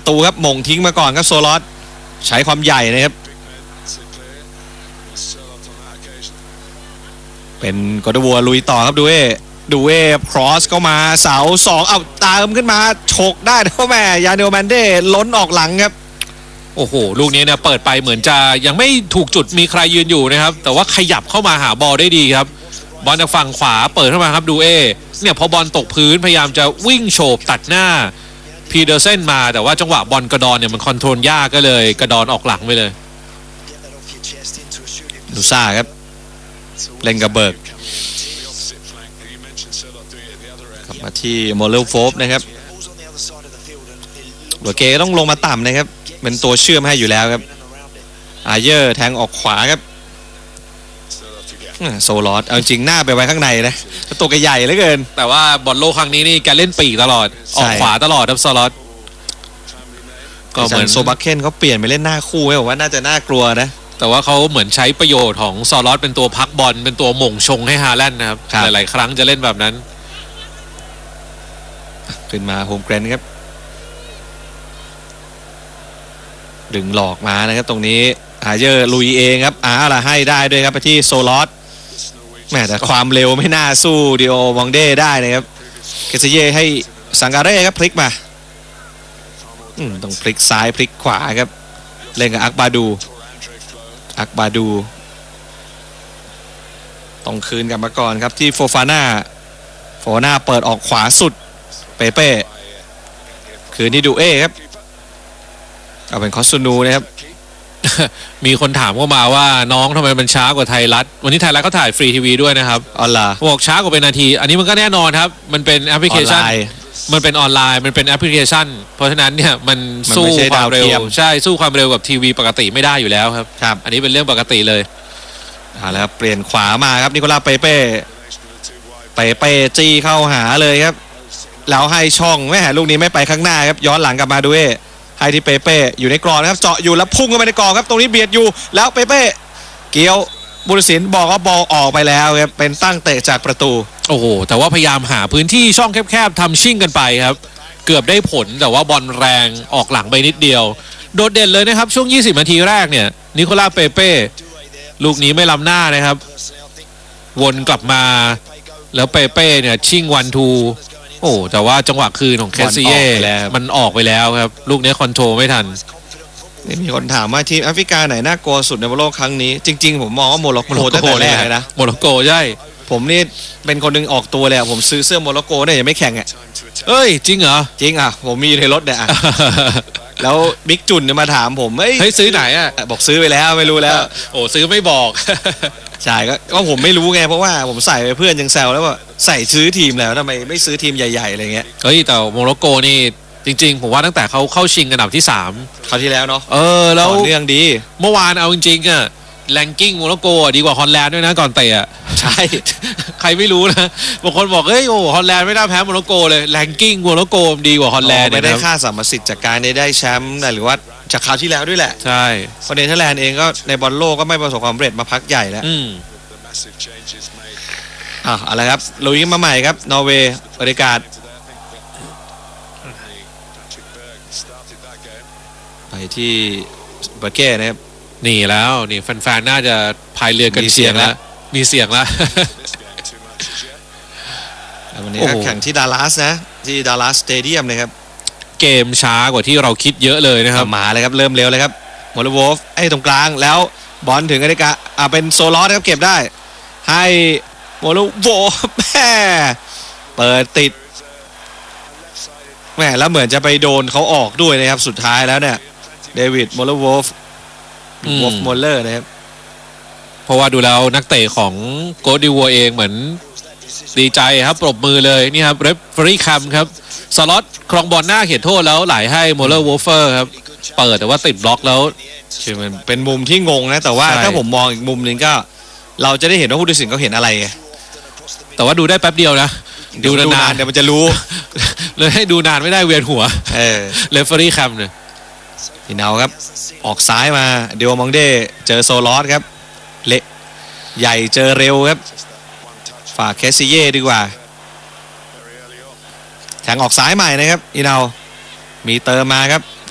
ประตูครับมงทิ้งมาก่อนครับโซลอสใช้ความใหญ่นะครับเป็นกอดวัวลุยต่อครับดูเอครอสเข้ามาเสา2เอาตามขึ้นมาฉกได้นะแม่ยาเนลแมนเด้ล้นออกหลังครับโอ้โหลูกนี้เนี่ยเปิดไปเหมือนจะยังไม่ถูกจุดมีใครยืนอยู่นะครับแต่ว่าขยับเข้ามาหาบอลได้ดีครับบอลจากฝั่งขวาเปิดเข้ามาครับดูเนี่ยพอบอลตกพื้นพยายามจะวิ่งโฉบตัดหน้าพีเดอร์เซนมาแต่ว่าจังหวะบอลกระดอนเนี่ยมันคอนโทรลยากก็เลยกระดอนออกหลังไปเลยดูซ่าครับเล่นกับเบิร์กกลับมาที่โมเลลโฟฟนะครับหัวเกต้องลงมาต่ำนะครับเป็นตัวเชื่อมให้อยู่แล้วครับอาเยอร์แทงออกขวาครับโซลอสเอาจริงหน้าไปไว้ข้างในนะตัวใหญ่เหลือเกินแต่ว่าบอลโลครั้งนี้นี่แกเล่นปีกตลอดออกขวาตลอดครับโซลอสก็เหมือนโซบัคเคนเขาเปลี่ยนไปเล่นหน้าคู่ให้ผมว่าน่าจะน่ากลัวนะแต่ว่าเขาเหมือนใช้ประโยชน์ของซอลอสเป็นตัวพักบอลเป็นตัวหม่งชงให้ฮาแลนด์นะครับหลายๆครั้งจะเล่นแบบนั้นขึ้นมาโฮมเกรนครับดึงหลอกมานะครับตรงนี้อาเยอร์ลุยเองครับล่ะให้ได้ด้วยครับไปที่โซลอสแม่แต่ความเร็วไม่น่าสู้ดิโอมองเด้ได้นะครับเคซเย่ให้สังการ์เร่ครับพลิกมาต้องพลิกซ้ายพลิกขวาครับเล่นกับอักบาดูต้องคืนกลับมาก่อนครับที่โฟฟาน่าเปิดออกขวาสุดเปเป้คืนที่ดูเอครับเอาเป็นคอสซูนูนะครับมีคนถามเข้ามาว่าน้องทำไมมันช้ากว่าไทยรัฐวันนี้ไทยรัฐเขาถ่ายฟรีทีวีด้วยนะครับอ๋อล่ะบอกช้ากว่าเป็นนาทีอันนี้มันก็แน่นอนครับมันเป็นแอปพลิเคชันมันเป็นออนไลน์มันเป็นแอปพลิเคชันเพราะฉะนั้นเนี่ยมันสู้ความเร็วใช่สู้ความเร็วกับทีวีปกติไม่ได้อยู่แล้วครับอันนี้เป็นเรื่องปกติเลยแล้วเปลี่ยนขวามาครับนิโคลัสเปเป้จี้เข้าหาเลยครับแล้วให้ช่องไม่หาลูกนี้ไม่ไปข้างหน้าครับย้อนหลังกลับมาดูให้ที่เปเป้อยู่ในกรอบนะครับเจาะอยู่แล้วพุ่งเข้าไปในกรอบครับตรงนี้เบียดอยู่แล้วเปเป้เกี่ยวบุรศิลป์บอกว่าบอลออกไปแล้วครับเป็นตั้งเตะจากประตูโอ้โหแต่ว่าพยายามหาพื้นที่ช่องแคบๆทำชิ่งกันไปครับเกือบได้ผลแต่ว่าบอลแรงออกหลังไปนิดเดียวโดดเด่นเลยนะครับช่วง20นาทีแรกเนี่ยนิโคลัสเปเป้ลูกนี้ไม่ล้ำหน้านะครับวนกลับมาแล้วเปเป้เนี่ยชิ่ง1-2โอ้แต่ว่าจังหวะคืนของแคสซิเย่มันออกไปแล้วครับลูกนี้คอนโทรลไม่ทันมีคนถามว่าทีมแอฟริกาไหนน่ากลัวสุดในบอลโลกครั้งนี้จริงๆผมมองว่าโมร็อกโกตั้งแต่แรกเลยนะโมร็อกโกใช่ผมนี่เป็นคนนึงออกตัวเลยผมซื้อเสื้อโมร็อกโกเนี่ยยังไม่แข่งเอ้ยจริงเหรอจริงผมมีในรถเนี่ยแล้วบิ๊กจุนมาถามผมเฮ้ยซื้อไหนบอกซื้อไปแล้วไม่รู้แล้วโอ้ซื้อไม่บอกใช่ก็ผมไม่รู้ไงเพราะว่าผมใส่ไปเพื่อนยังแซวแล้วว่าใส่ซื้อทีมแล้วทำไมไม่ซื้อทีมใหญ่ๆอะไรเงี้ยเฮ้ยแต่โมร็อกโกนี่จริงๆผมว่าตั้งแต่เขาเข้าชิงอันดับที่ 3คราวที่แล้วเนาะแล้วเรื่องดีเมื่อวานเอาจริงๆแรงกิ้งโมร็อกโกดีกว่าฮอลแลนด์ด้วยนะก่อนเตะใช่ใครไม่รู้นะบางคนบอกเฮ้ยโอ้ฮอลแลนด์ไม่น่าแพ้โมร็อกโกเลยแรงกิ้งโมร็อกโกดีกว่าฮอลแลนด์ไม่ได้ค่าสมรสิทธิ์จากการได้แชมป์หรือว่าจากคราวที่แล้วด้วยแหละใช่เพราะเนเธอร์แลนด์เองก็ในบอลโลกก็ไม่ประสบความสำเร็จมาพักใหญ่แล้วอะไรครับลุยมาใหม่ครับนอร์เวย์บริการไปที่เบอร์เก้นะครับนี่แล้วนี่แฟนๆน่าจะพายเรือกันเสียงแล้วมีเสียงแล้ววันนี้แข่งที่ดัลลัสนะที่ดัลลัสสเตเดียมนะครับเกมช้ากว่าที่เราคิดเยอะเลยนะครับมาเลยครับเริ่มเร็วเลยครับโมเลโวฟตรงกลางแล้วบอลถึงอเมริกาเป็นโซลอสครับเก็บได้ให้โมเลโวฟแม่เปิดติดแม่แล้วเหมือนจะไปโดนเขาออกด้วยนะครับสุดท้ายแล้วเนี่ยเดวิดโมเลโวฟโมเลอร์นะครับเพราะว่าดูแล้วนักเตะของโกดิวัวเองเหมือนดีใจครับปรบมือเลยนี่ครับเรฟเฟอรี่คัมครับสล็อตครองบอลหน้าเขตโทษแล้วไหลให้โมเลอร์วอฟเฟอร์ครับเปิดแต่ว่าติดบล็อกแล้วคือมันเป็นมุมที่งงนะแต่ว่าถ้าผมมองอีกมุมนึงก็เราจะได้เห็นว่าผู้ตัดสินเขาเห็นอะไรแต่ว่าดูได้แป๊บเดียวนะดูนานเดี๋ยวมันจะรู้เลยให้ดูนานไม่ได้เวียนหัวเรฟเฟอรี่คัมเนี่ยพี่เนาครับออกซ้ายมาเดียวมองเด้เจอโซลอสครับเละใหญ่เจอเร็วครับฝากแคสซิเย่ดีกว่าแทงออกซ้ายใหม่นะครับอีเนามีเติมมาครับ